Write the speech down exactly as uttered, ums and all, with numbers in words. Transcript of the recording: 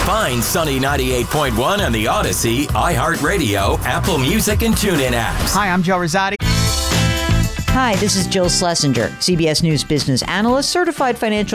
Find Sunny ninety-eight point one on the Odyssey, iHeartRadio, Apple Music, and TuneIn apps. Hi, I'm Joe Rosati. Hi, this is Jill Schlesinger, C B S News business analyst, certified financial